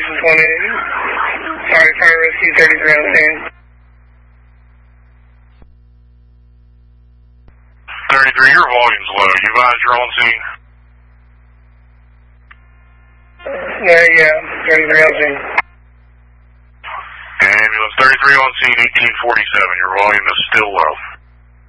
is 180. Sorry, fire rescue 33 on scene. 33, your volume's low. You advise you're on scene? Yeah, 33 on scene. Ambulance 33 on scene, 1847. Your volume is still low.